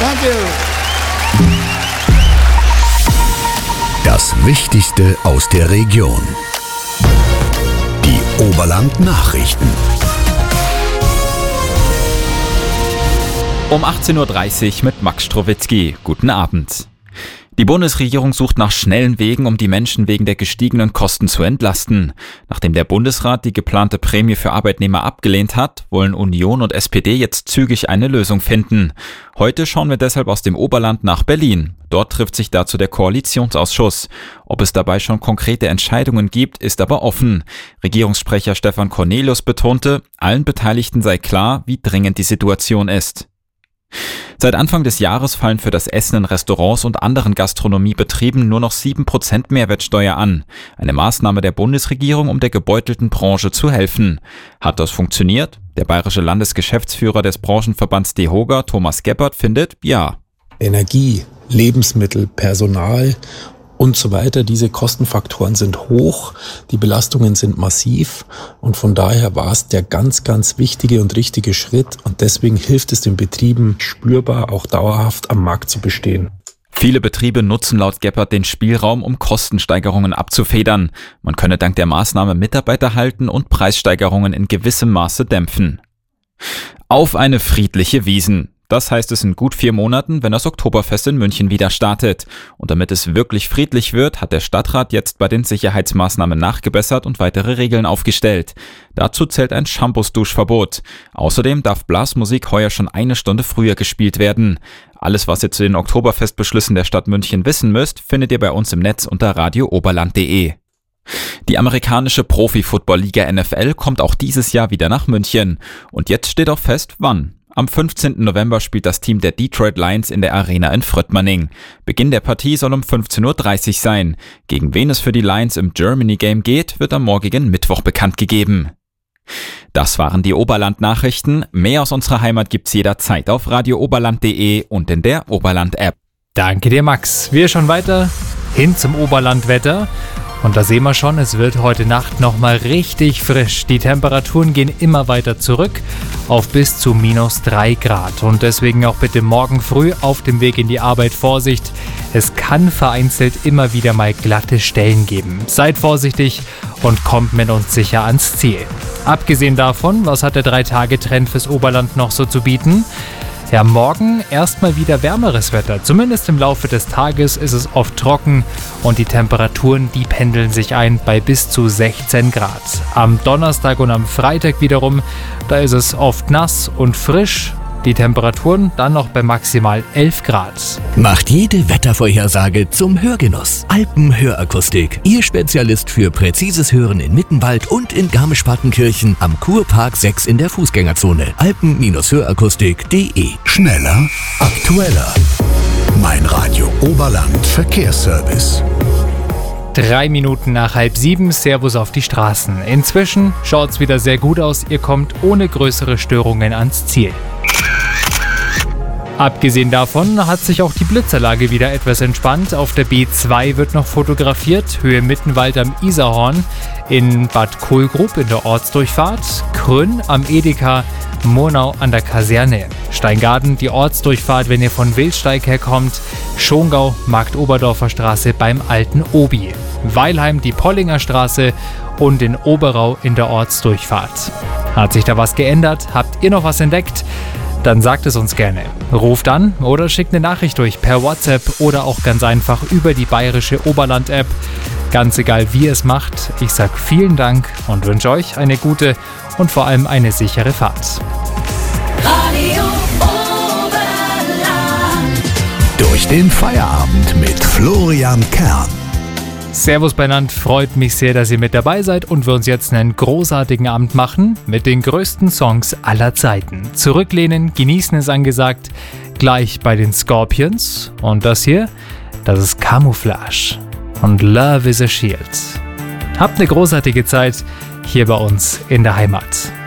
Thank you. Das Wichtigste aus der Region. Die Oberland-Nachrichten. Um 18.30 Uhr mit Max Strowitzki. Guten Abend. Die Bundesregierung sucht nach schnellen Wegen, um die Menschen wegen der gestiegenen Kosten zu entlasten. Nachdem der Bundesrat die geplante Prämie für Arbeitnehmer abgelehnt hat, wollen Union und SPD jetzt zügig eine Lösung finden. Heute schauen wir deshalb aus dem Oberland nach Berlin. Dort trifft sich dazu der Koalitionsausschuss. Ob es dabei schon konkrete Entscheidungen gibt, ist aber offen. Regierungssprecher Stefan Cornelius betonte, allen Beteiligten sei klar, wie dringend die Situation ist. Seit Anfang des Jahres fallen für das Essen in Restaurants und anderen Gastronomiebetrieben nur noch 7% Mehrwertsteuer an. Eine Maßnahme der Bundesregierung, um der gebeutelten Branche zu helfen. Hat das funktioniert? Der bayerische Landesgeschäftsführer des Branchenverbands DEHOGA, Thomas Geppert, findet, ja. Energie, Lebensmittel, Personal und so weiter. Diese Kostenfaktoren sind hoch, die Belastungen sind massiv und von daher war es der ganz, ganz wichtige und richtige Schritt und deswegen hilft es den Betrieben spürbar, auch dauerhaft am Markt zu bestehen. Viele Betriebe nutzen laut Geppert den Spielraum, um Kostensteigerungen abzufedern. Man könne dank der Maßnahme Mitarbeiter halten und Preissteigerungen in gewissem Maße dämpfen. Auf eine friedliche Wiesn. Das heißt es in gut 4 Monaten, wenn das Oktoberfest in München wieder startet. Und damit es wirklich friedlich wird, hat der Stadtrat jetzt bei den Sicherheitsmaßnahmen nachgebessert und weitere Regeln aufgestellt. Dazu zählt ein Shampoos-Duschverbot. Außerdem darf Blasmusik heuer schon 1 Stunde früher gespielt werden. Alles, was ihr zu den Oktoberfestbeschlüssen der Stadt München wissen müsst, findet ihr bei uns im Netz unter radiooberland.de. Die amerikanische Profi-Football-Liga NFL kommt auch dieses Jahr wieder nach München. Und jetzt steht auch fest, wann. Am 15. November spielt das Team der Detroit Lions in der Arena in Fröttmanning. Beginn der Partie soll um 15.30 Uhr sein. Gegen wen es für die Lions im Germany Game geht, wird am morgigen Mittwoch bekannt gegeben. Das waren die Oberland-Nachrichten. Mehr aus unserer Heimat gibt's jederzeit auf radiooberland.de und in der Oberland-App. Danke dir, Max. Wir schon weiter hin zum Oberlandwetter. Und da sehen wir schon, es wird heute Nacht nochmal richtig frisch. Die Temperaturen gehen immer weiter zurück auf bis zu -3 Grad. Und deswegen auch bitte morgen früh auf dem Weg in die Arbeit Vorsicht. Es kann vereinzelt immer wieder mal glatte Stellen geben. Seid vorsichtig und kommt mit uns sicher ans Ziel. Abgesehen davon, was hat der 3-Tage-Trend fürs Oberland noch so zu bieten? Ja, morgen erstmal wieder wärmeres Wetter. Zumindest im Laufe des Tages ist es oft trocken und die Temperaturen, die pendeln sich ein bei bis zu 16 Grad. Am Donnerstag und am Freitag wiederum, da ist es oft nass und frisch. Die Temperaturen dann noch bei maximal 11 Grad. Macht jede Wettervorhersage zum Hörgenuss. Alpenhörakustik. Ihr Spezialist für präzises Hören in Mittenwald und in Garmisch-Partenkirchen am Kurpark 6 in der Fußgängerzone. Alpen-hörakustik.de. Schneller, aktueller. Mein Radio Oberland Verkehrsservice. 3 Minuten nach 6:30, Servus auf die Straßen. Inzwischen schaut's wieder sehr gut aus. Ihr kommt ohne größere Störungen ans Ziel. Abgesehen davon hat sich auch die Blitzerlage wieder etwas entspannt. Auf der B2 wird noch fotografiert, Höhe Mittenwald am Isarhorn, in Bad Kohlgrub in der Ortsdurchfahrt, Krünn am Edeka, Murnau an der Kaserne, Steingaden die Ortsdurchfahrt, wenn ihr von Wildsteig herkommt, Schongau Marktoberdorfer Straße beim alten Obi, Weilheim die Pollinger Straße und in Oberau in der Ortsdurchfahrt. Hat sich da was geändert? Habt ihr noch was entdeckt? Dann sagt es uns gerne. Ruft an oder schickt eine Nachricht durch per WhatsApp oder auch ganz einfach über die bayerische Oberland-App. Ganz egal, wie ihr es macht. Ich sage vielen Dank und wünsche euch eine gute und vor allem eine sichere Fahrt. Radio Oberland. Durch den Feierabend mit Florian Kern. Servus beieinander, freut mich sehr, dass ihr mit dabei seid und wir uns jetzt einen großartigen Abend machen mit den größten Songs aller Zeiten. Zurücklehnen, genießen ist angesagt, gleich bei den Scorpions. Und das hier, das ist Camouflage und Love is a Shield. Habt eine großartige Zeit hier bei uns in der Heimat.